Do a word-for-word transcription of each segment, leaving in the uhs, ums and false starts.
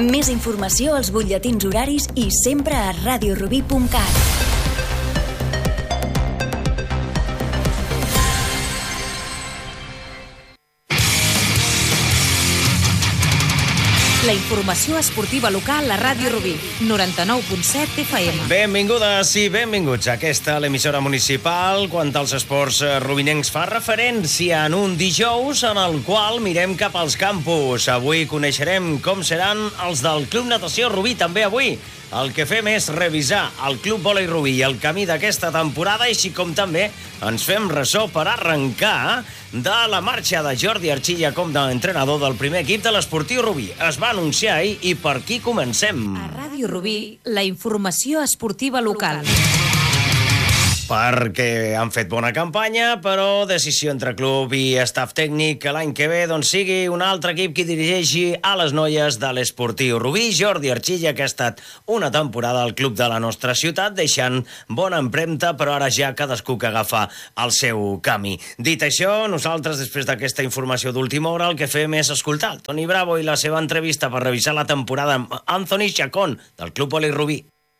Més informació als butlletins horaris i sempre a radio rubí punt cat. La informació esportiva local a Ràdio Rubí, noranta-nou punt set F M. Benvingudes i benvinguts a aquesta, l'emissora municipal, quan els esports rubinencs fa referència en un dijous en el qual mirem cap als campus. Avui coneixerem com seran els del Club Natació Rubí, també avui. El que fem és revisar el Club Vòlei Rubí i el camí d'aquesta temporada, així com també ens fem ressò per arrencar de la marxa de Jordi Archilla com d'entrenador del primer equip de l'Esportiu Rubí. Es va anunciar ahir i per aquí comencem. A Ràdio Rubí, la informació esportiva local. Perquè han fet bona campanya, però decisió entre club i staff tècnic que l'any que ve doncs, sigui un altre equip que dirigeixi a les noies de l'Esportiu Rubí. Jordi Archilla, que ha estat una temporada al club de la nostra ciutat, deixant bona empremta, però ara ja cadascú que agafa el seu camí. Dit això, nosaltres, després d'aquesta informació d'última hora, el que fem és escoltar el Toni Bravo i la seva entrevista per revisar la temporada amb Anthony Chacón, del Club Vòlei Rubí.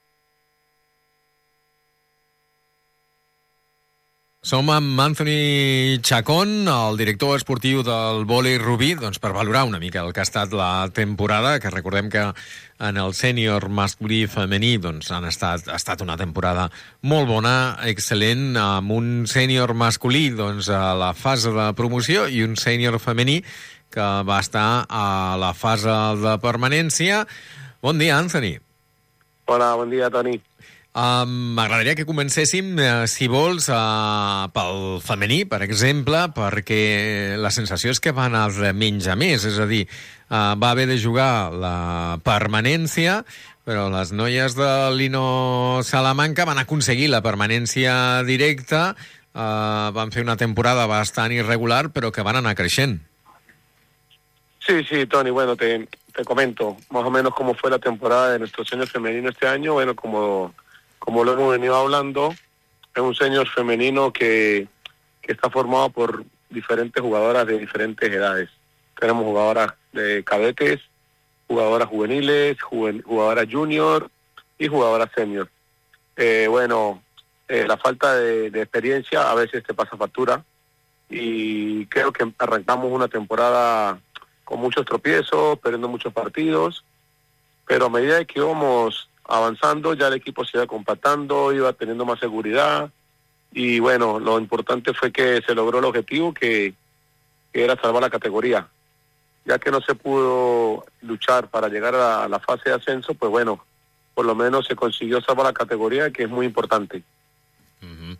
Som amb Anthony Chacón, el director esportiu del Vòlei Rubí, doncs per valorar una mica el que ha estat la temporada, que recordem que en el sènior masculí i femení doncs han estat, ha estat una temporada molt bona, excel·lent, amb un sènior masculí doncs, a la fase de promoció i un sènior femení que va estar a la fase de permanència. Bon dia, Anthony. Hola, bon dia, Toni. Um, M'agradaria que comencéssim, uh, si vols, uh, pel femení, per exemple, perquè la sensació és que va anar de menys a més, és a dir, uh, va haver de jugar la permanència, però les noies de l'Ino Salamanca van aconseguir la permanència directa, uh, van fer una temporada bastant irregular, però que van anar creixent. Sí, sí, Toni, bueno, te, te comento más o menos cómo fue la temporada de nuestro senior femenino este año. Bueno, como... Como lo hemos venido hablando, es un senior femenino que, que está formado por diferentes jugadoras de diferentes edades. Tenemos jugadoras de cadetes, jugadoras juveniles, juven, jugadoras junior y jugadoras senior. Eh, bueno, eh, la falta de, de experiencia a veces te pasa factura y creo que arrancamos una temporada con muchos tropiezos, perdiendo muchos partidos, pero a medida que íbamos avanzando, ya el equipo se iba compactando, iba teniendo más seguridad y bueno, lo importante fue que se logró el objetivo que, que era salvar la categoría. Ya que no se pudo luchar para llegar a la fase de ascenso, pues bueno, por lo menos se consiguió salvar la categoría, que es muy importante. Uh-huh.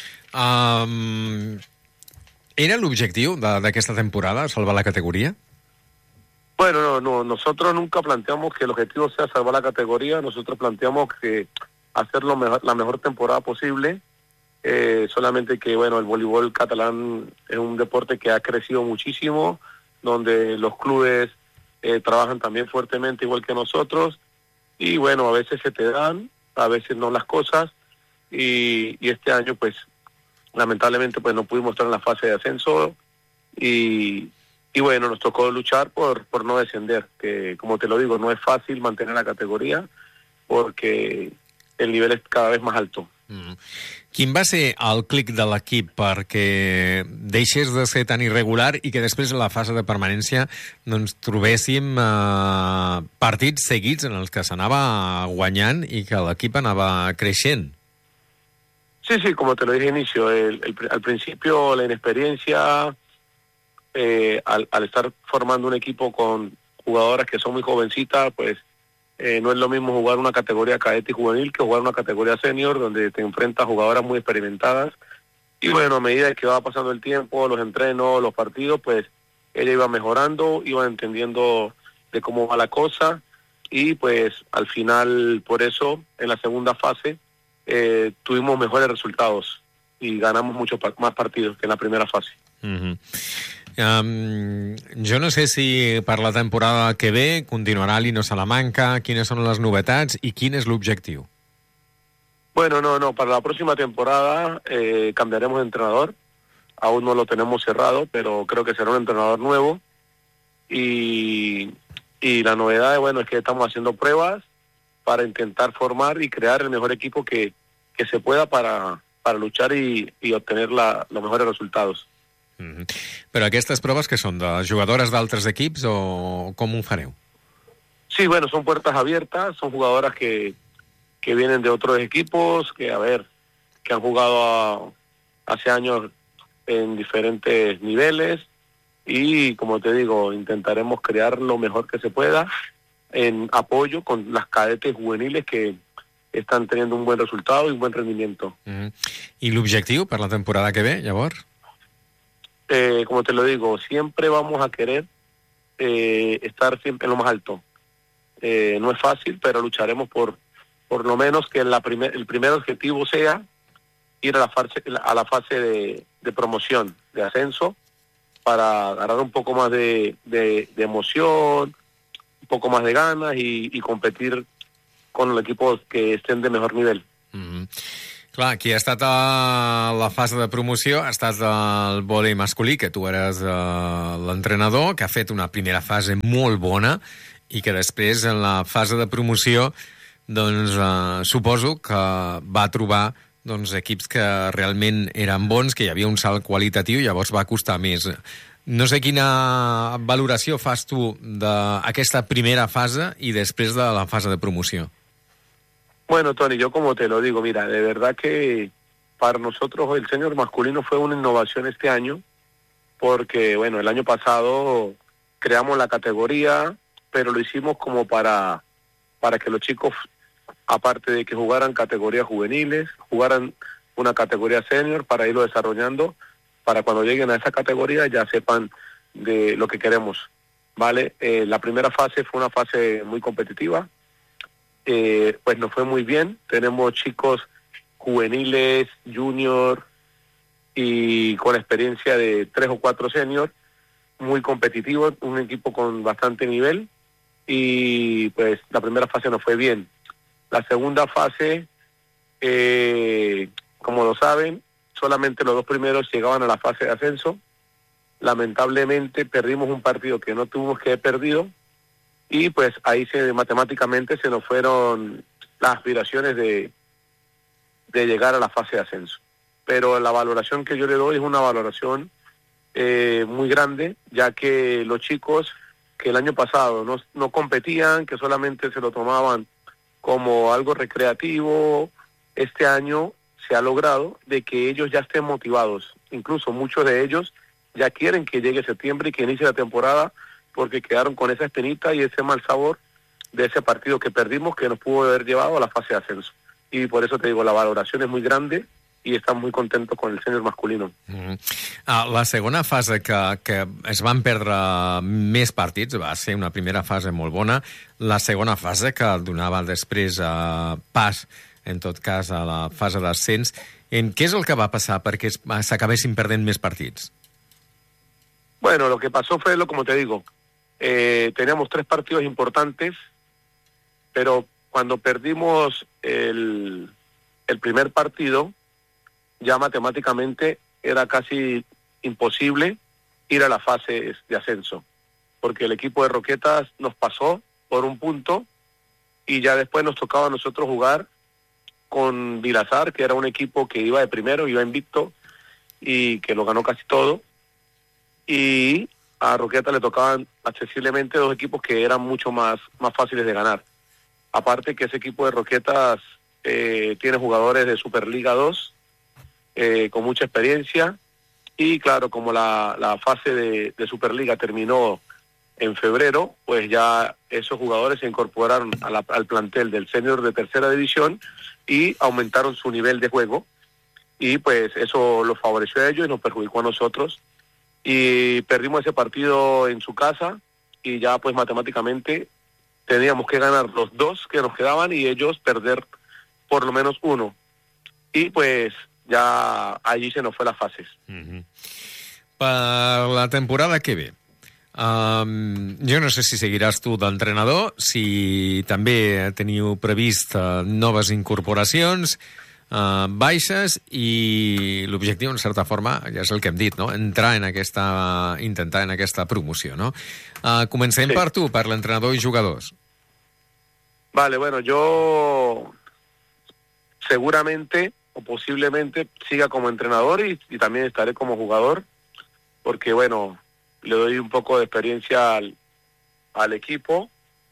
um, ¿Era l'objectiu d'aquesta temporada, salvar la categoría? Bueno, no, no, nosotros nunca planteamos que el objetivo sea salvar la categoría, nosotros planteamos que hacer lo mejor, la mejor temporada posible, eh, solamente que, bueno, el voleibol catalán es un deporte que ha crecido muchísimo, donde los clubes eh, trabajan también fuertemente igual que nosotros, y bueno, a veces se te dan, a veces no las cosas, y, y este año, pues, lamentablemente, pues no pudimos estar en la fase de ascenso, y... Y bueno, nos tocó luchar por, por no descender, que como te lo digo, no es fácil mantener la categoría porque el nivel és cada vez més alto. Mm. Quin va ser el clic de l'equip perquè deixés de ser tan irregular i que després a la fase de permanència doncs, trobéssim eh, partits seguits en els que s'anava guanyant i que l'equip anava creixent? Sí, sí, como te lo dije al inicio, el, el, al principio la inexperiencia... Eh, al, al estar formando un equipo con jugadoras que son muy jovencitas, pues eh, no es lo mismo jugar una categoría cadete y juvenil que jugar una categoría senior, donde te enfrentas a jugadoras muy experimentadas. Y bueno, a medida que va pasando el tiempo, los entrenos, los partidos, pues ella iba mejorando, iba entendiendo de cómo va la cosa y pues al final, por eso, en la segunda fase, eh, tuvimos mejores resultados y ganamos muchos más partidos que en la primera fase. Uh-huh. Um, jo no sé si per la temporada que ve continuarà l'Ino Salamanca, quines són les novetats i quin és l'objectiu. Bueno, no, no, para la próxima temporada eh, cambiaremos de entrenador, aún no lo tenemos cerrado, pero creo que será un entrenador nuevo y, y y la novedad, bueno, es que estamos haciendo pruebas para intentar formar y crear el mejor equipo que, que se pueda para, para luchar y, y obtener la, los mejores resultados. Mm-hmm. Però aquestes proves que són de jugadores d'altres equips o com ho fareu? Sí, bueno, son puertas abiertas, son jugadoras que, que vienen de otros equipos, que a ver, que han jugado a, hace años en diferentes niveles y, como te digo, intentaremos crear lo mejor que se pueda en apoyo con las cadetes juveniles que están teniendo un buen resultado y un buen rendimiento. Mm-hmm. I l'objectiu per la temporada que ve, llavors? Eh, como te lo digo, siempre vamos a querer eh, estar siempre en lo más alto. Eh, no es fácil, pero lucharemos por por lo menos que la primer, el primer objetivo sea ir a la fase, a la fase de, de promoción, de ascenso, para ganar un poco más de, de, de emoción, un poco más de ganas y, y competir con los equipos que estén de mejor nivel. Mm-hmm. Clar, qui ha estat a la fase de promoció ha estat el vòlei masculí, que tu eres uh, l'entrenador, que ha fet una primera fase molt bona i que després, en la fase de promoció, doncs uh, suposo que va trobar doncs, equips que realment eren bons, que hi havia un salt qualitatiu i llavors va costar més. No sé quina valoració fas tu d'aquesta primera fase i després de la fase de promoció. Bueno, Tony, yo como te lo digo, mira, de verdad que para nosotros el senior masculino fue una innovación este año, porque, bueno, el año pasado creamos la categoría, pero lo hicimos como para, para que los chicos, aparte de que jugaran categorías juveniles, jugaran una categoría senior para irlo desarrollando, para cuando lleguen a esa categoría ya sepan de lo que queremos, ¿vale? Eh, la primera fase fue una fase muy competitiva. Eh, pues nos fue muy bien, tenemos chicos juveniles, junior y con experiencia de tres o cuatro senior, muy competitivos, un equipo con bastante nivel y pues la primera fase nos fue bien. La segunda fase, eh, como lo saben, solamente los dos primeros llegaban a la fase de ascenso. Lamentablemente perdimos un partido que no tuvimos que haber perdido. Y pues ahí se matemáticamente se nos fueron las aspiraciones de, de llegar a la fase de ascenso. Pero la valoración que yo le doy es una valoración eh, muy grande, ya que los chicos que el año pasado no, no competían, que solamente se lo tomaban como algo recreativo, este año se ha logrado de que ellos ya estén motivados. Incluso muchos de ellos ya quieren que llegue septiembre y que inicie la temporada, porque quedaron con esa espinita y ese mal sabor de ese partido que perdimos, que nos pudo haber llevado a la fase de ascenso. Y por eso te digo, la valoración es muy grande y estamos muy contentos con el sènior masculino. Mm-hmm. Ah, la segona fase que, que es van perdre més partits va ser una primera fase molt bona, la segona fase que donava després eh, pas, en tot cas, a la fase d'ascens. En què és el que va passar perquè s'acabessin perdent més partits? Bueno, lo que pasó fue, lo como te digo, Eh, teníamos tres partidos importantes, pero cuando perdimos el, el primer partido, ya matemáticamente era casi imposible ir a la fase de ascenso, porque el equipo de Roquetas nos pasó por un punto y ya después nos tocaba a nosotros jugar con Vilazar, que era un equipo que iba de primero, iba invicto y que lo ganó casi todo, y a Roquetas le tocaban accesiblemente dos equipos que eran mucho más, más fáciles de ganar. Aparte que ese equipo de Roquetas eh, tiene jugadores de Superliga dos eh, con mucha experiencia y claro, como la, la fase de, de Superliga terminó en febrero, pues ya esos jugadores se incorporaron a la, al plantel del senior de tercera división y aumentaron su nivel de juego y pues eso los favoreció a ellos y nos perjudicó a nosotros. Y perdimos ese partido en su casa y ya pues matemáticamente teníamos que ganar los dos que nos quedaban y ellos perder por lo menos uno. Y pues ya allí se nos fue las fases. Mm-hmm. Per la temporada que ve, um, jo no sé si seguiràs tu d'entrenador, si també teniu previst uh, noves incorporacions, uh, baixes i l'objectiu, en certa forma, ja és el que hem dit, no? Entrar en aquesta... intentar en aquesta promoció, no? Uh, comencem Sí. per tu, per l'entrenador i jugadors. Vale, bueno, yo seguramente o posiblemente siga como entrenador y, y también estaré como jugador, porque bueno, le doy un poco de experiencia al, al equipo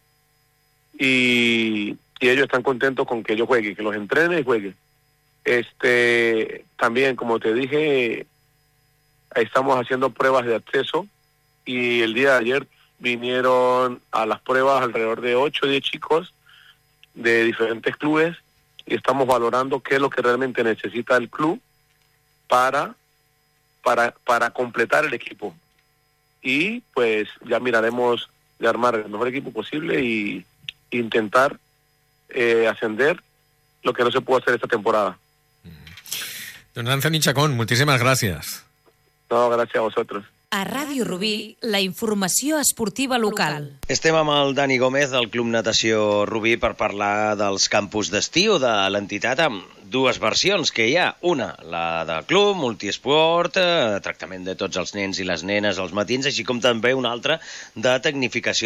y, y ellos están contentos con que yo juegue, que los entrene y juegue. Este, también, como te dije, estamos haciendo pruebas de acceso y el día de ayer vinieron a las pruebas alrededor de ocho o diez chicos de diferentes clubes y estamos valorando qué es lo que realmente necesita el club para, para, para completar el equipo. Y pues ya miraremos de armar el mejor equipo posible y intentar eh, ascender lo que no se pudo hacer esta temporada. Doncs Anthony Chacón, moltíssimes gràcies. No, gracias a vosotros. A Ràdio Rubí, la informació esportiva local. Estem amb el Dani Gómez del Club Natació Rubí per parlar dels campus d'estiu de l'entitat amb dues versions que hi ha. Una, la del club, multiesport, eh, tractament de tots els nens i les nenes als matins, així com també una altra de tecnificació